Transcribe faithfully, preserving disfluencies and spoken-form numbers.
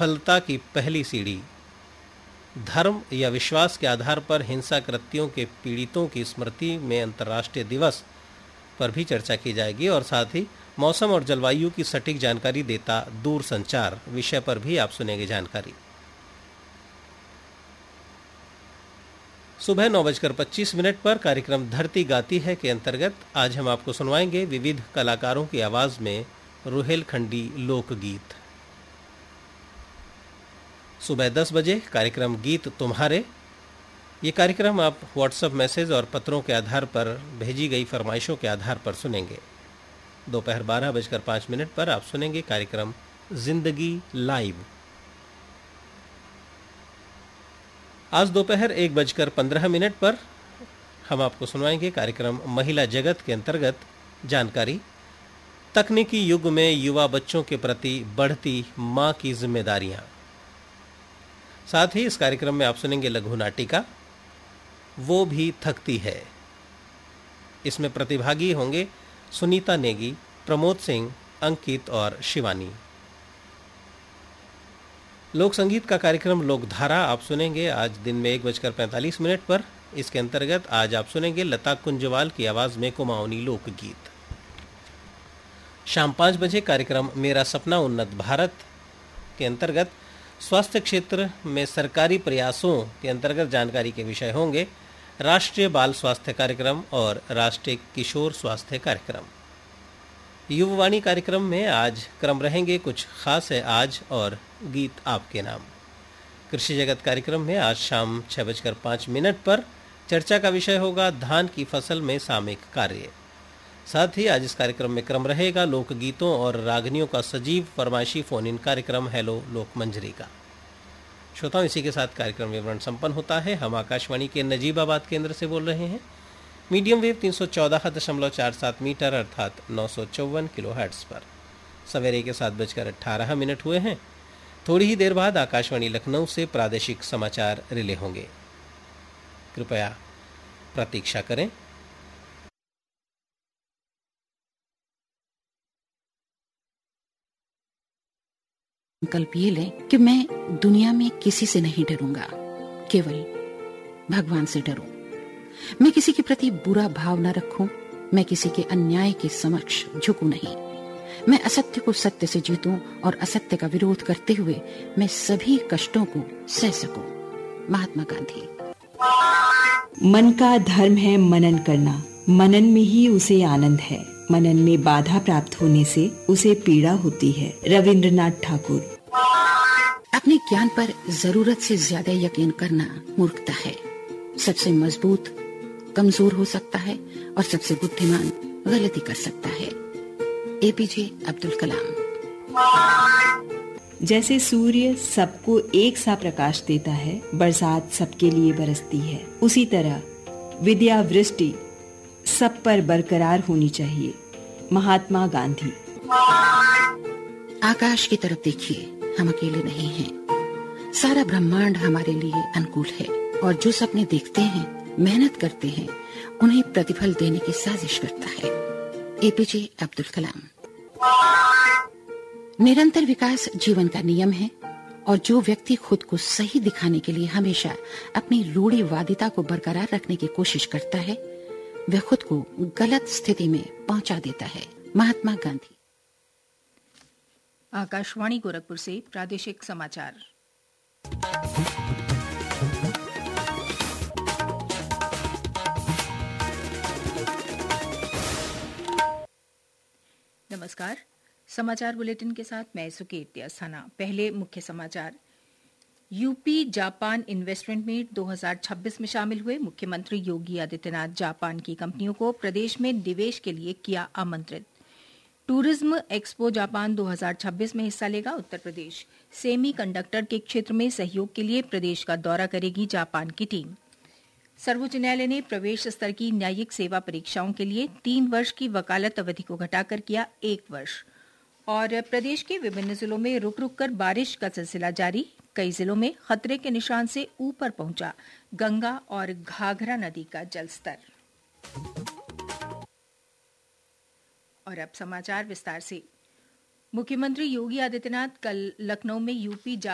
सफलता की पहली सीढ़ी। धर्म या विश्वास के आधार पर हिंसा कृत्यों के पीड़ितों की स्मृति में अंतर्राष्ट्रीय दिवस पर भी चर्चा की जाएगी और साथ ही मौसम और जलवायु की सटीक जानकारी देता दूरसंचार विषय पर भी आप सुनेंगे जानकारी। सुबह नौ बजकर पच्चीस मिनट पर कार्यक्रम धरती गाती है के अंतर्गत आज हम आपको सुनवाएंगे विविध कलाकारों की आवाज में रुहेलखंडी लोकगीत। सुबह दस बजे कार्यक्रम गीत तुम्हारे। ये कार्यक्रम आप व्हाट्सएप मैसेज और पत्रों के आधार पर भेजी गई फरमाइशों के आधार पर सुनेंगे। दोपहर बारह बजकर पाँच मिनट पर आप सुनेंगे कार्यक्रम जिंदगी लाइव। आज दोपहर एक बजकर पंद्रह मिनट पर हम आपको सुनवाएंगे कार्यक्रम महिला जगत के अंतर्गत जानकारी। तकनीकी युग में युवा बच्चों के प्रति बढ़ती मां की जिम्मेदारियां। साथ ही इस कार्यक्रम में आप सुनेंगे लघु नाटिका वो भी थकती है। इसमें प्रतिभागी होंगे सुनीता नेगी, प्रमोद सिंह, अंकित और शिवानी। लोक संगीत का कार्यक्रम लोकधारा आप सुनेंगे आज दिन में एक बजकर पैंतालीस मिनट पर। इसके अंतर्गत आज आप सुनेंगे लता कुंजवाल की आवाज में कुमाऊनी लोकगीत। शाम पाँच बजे कार्यक्रम मेरा सपना उन्नत भारत के अंतर्गत स्वास्थ्य क्षेत्र में सरकारी प्रयासों के अंतर्गत जानकारी के विषय होंगे राष्ट्रीय बाल स्वास्थ्य कार्यक्रम और राष्ट्रीय किशोर स्वास्थ्य कार्यक्रम। युववाणी कार्यक्रम में आज क्रम रहेंगे कुछ खास है आज और गीत आपके नाम। कृषि जगत कार्यक्रम में आज शाम छह बजकर पाँच मिनट पर चर्चा का विषय होगा धान की फसल में सामयिक कार्य। साथ ही आज इस कार्यक्रम में क्रम रहेगा लोकगीतों और रागनियों का सजीव फरमाइशी फोन इन कार्यक्रम हेलो लोक मंजरी का। श्रोताओं, इसी के साथ कार्यक्रम विवरण संपन्न होता है। हम आकाशवाणी के नजीबाबाद केंद्र से बोल रहे हैं। मीडियम वेव तीन सौ चौदह दशमलव चार सात मीटर अर्थात नौ सौ चौवन किलो हर्ट्ज पर सवेरे के सात बजकर अट्ठारह मिनट हुए हैं। थोड़ी ही देर बाद आकाशवाणी लखनऊ से प्रादेशिक समाचार रिले होंगे। कृपया प्रतीक्षा करें। संकल्प ये लें कि मैं दुनिया में किसी से नहीं डरूंगा, केवल भगवान से डरूं। मैं किसी के प्रति बुरा भाव न रखूं, मैं किसी के अन्याय के समक्ष झुकूं नहीं। मैं असत्य को सत्य से जीतूं और असत्य का विरोध करते हुए मैं सभी कष्टों को सह सकूं। महात्मा गांधी। मन का धर्म है मनन करना, मनन में ही उसे आनंद है, मनन में बाधा प्राप्त होने से उसे पीड़ा होती है। रविंद्रनाथ ठाकुर। अपने ज्ञान पर जरूरत से ज्यादा यकीन करना मूर्खता है। सबसे मजबूत कमजोर हो सकता है और सबसे बुद्धिमान गलती कर सकता है। एपीजे अब्दुल कलाम। जैसे सूर्य सबको एक सा प्रकाश देता है, बरसात सबके लिए बरसती है, उसी तरह विद्या वृष्टि सब पर बरकरार होनी चाहिए। महात्मा गांधी। आकाश की तरफ देखिए, हम अकेले नहीं हैं। सारा ब्रह्मांड हमारे लिए अनुकूल है और जो सपने देखते हैं, मेहनत करते हैं, उन्हें प्रतिफल देने की साजिश करता है। एपीजे अब्दुल कलाम। निरंतर विकास जीवन का नियम है और जो व्यक्ति खुद को सही दिखाने के लिए हमेशा अपनी रूढ़िवादिता को बरकरार रखने की कोशिश करता है, वह खुद को गलत स्थिति में पहुंचा देता है। महात्मा गांधी। आकाशवाणी गोरखपुर से प्रादेशिक समाचार। नमस्कार, समाचार बुलेटिन के साथ मैं सुकीर्ति अस्थाना। पहले मुख्य समाचार। यूपी जापान इन्वेस्टमेंट मीट दो हज़ार छब्बीस में शामिल हुए मुख्यमंत्री योगी आदित्यनाथ जापान की कंपनियों को प्रदेश में निवेश के लिए किया आमंत्रित। टूरिज्म एक्सपो जापान दो हज़ार छब्बीस में हिस्सा लेगा उत्तर प्रदेश। सेमी कंडक्टर के क्षेत्र में सहयोग के लिए प्रदेश का दौरा करेगी जापान की टीम। सर्वोच्च न्यायालय ने प्रवेश स्तर की न्यायिक सेवा परीक्षाओं के लिए तीन वर्ष की वकालत अवधि को घटाकर किया एक वर्ष। और प्रदेश के विभिन्न जिलों में रुक रुक कर बारिश का सिलसिला जारी। कई जिलों में खतरे के निशान से ऊपर पहुंचा गंगा और घाघरा नदी का जलस्तर। और अब समाचार विस्तार से। मुख्यमंत्री योगी आदित्यनाथ कल लखनऊ में यूपी